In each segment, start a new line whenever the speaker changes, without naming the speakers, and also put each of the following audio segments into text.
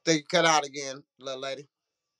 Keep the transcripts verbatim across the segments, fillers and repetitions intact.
Think you cut out again, little lady.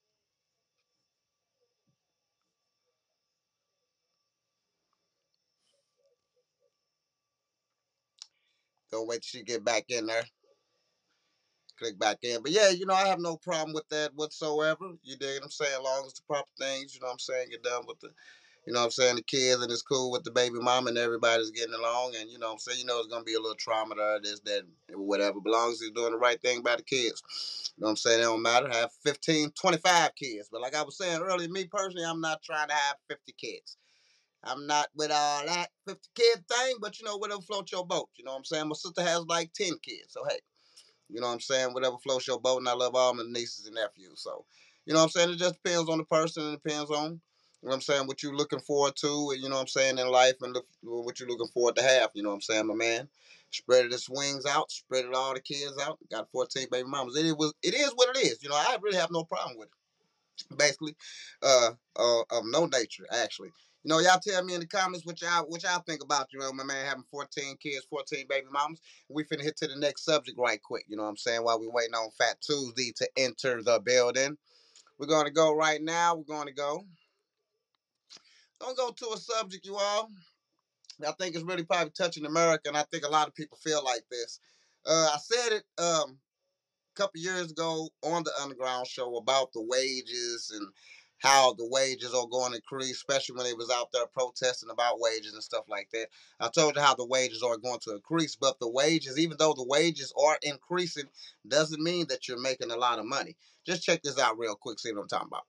Gonna wait till she get back in there. Click back in. But yeah, you know, I have no problem with that whatsoever. You dig what I'm saying? As long as the proper things, you know what I'm saying, get done with the, you know what I'm saying, the kids and it's cool with the baby mom and everybody's getting along. And, you know what I'm saying, you know, it's going to be a little trauma there, this, that, whatever. But as long as he's doing the right thing by the kids. You know what I'm saying? It don't matter. Have fifteen, twenty-five kids. But like I was saying earlier, me personally, I'm not trying to have fifty kids. I'm not with all that fifty kid thing, but you know, whatever floats your boat. You know what I'm saying? My sister has like ten kids. So, hey. You know what I'm saying? Whatever floats your boat, and I love all my nieces and nephews. So, you know what I'm saying? It just depends on the person, and it depends on, you know what I'm saying, what you're looking forward to, and you know what I'm saying, in life, and look, what you're looking forward to have. You know what I'm saying, my man? Spread its wings out, spread it all the kids out. Got fourteen baby mamas. It is, it is what it is. You know, I really have no problem with it. Basically, uh, uh, of no nature, actually. You know, y'all tell me in the comments what y'all what y'all think about, you know, my man having fourteen kids, fourteen baby mamas. We finna hit to the next subject right quick, you know what I'm saying, while we waiting on Fat Tuesday to enter the building. We're going to go right now. We're going to go. Don't go to a subject, you all. I think it's really probably touching America, and I think a lot of people feel like this. Uh, I said it um, couple years ago on the Underground Show about the wages and how the wages are going to increase, especially when they was out there protesting about wages and stuff like that. I told you how the wages are going to increase, but the wages, even though the wages are increasing, doesn't mean that you're making a lot of money. Just check this out real quick, see what I'm talking about.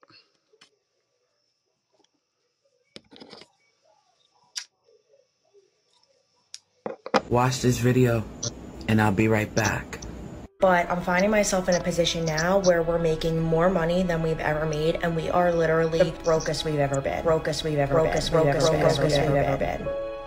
Watch this video, and I'll be right back.
But I'm finding myself in a position now where we're making more money than we've ever made, and we are literally the brokest we've ever been. Brokest we've ever been. Brokest, brokest, brokest we've ever been.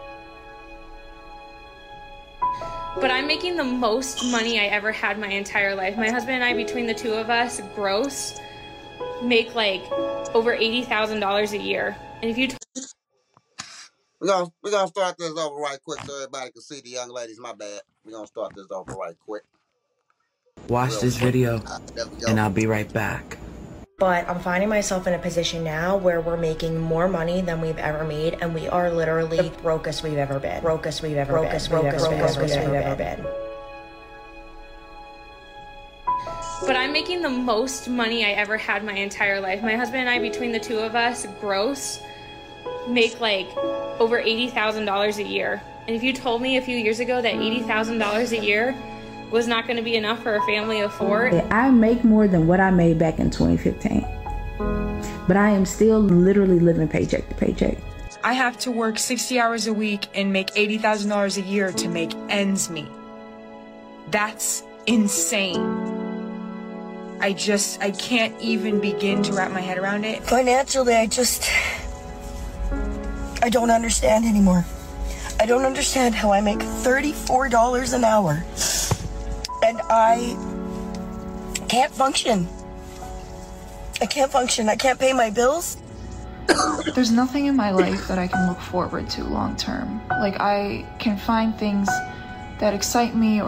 But I'm making the most money I ever had my entire life. My husband and I, between the two of us, gross, make like over eighty thousand dollars a year. And if you...
We're gonna, we're gonna start this over right quick so everybody can see the young ladies. My bad. We're gonna start this over right quick.
Watch Real this quick. video, uh, and I'll be right back.
But I'm finding myself in a position now where we're making more money than we've ever made, and we are literally the brokest we've ever been. Brokest we've ever been. Brokest we've ever been.
But I'm making the most money I ever had my entire life. My husband and I, between the two of us, gross, make like over eighty thousand dollars a year. And if you told me a few years ago that eighty thousand dollars a year was not going to be enough for a family of four.
I make more than what I made back in twenty fifteen, but I am still literally living paycheck to paycheck.
I have to work sixty hours a week and make eighty thousand dollars a year to make ends meet. That's insane. I just, I can't even begin to wrap my head around it.
Financially, I just, I don't understand anymore. I don't understand how I make thirty-four dollars an hour and I can't function. I can't function. I can't pay my bills.
There's nothing in my life that I can look forward to long term. Like, I can find things that excite me or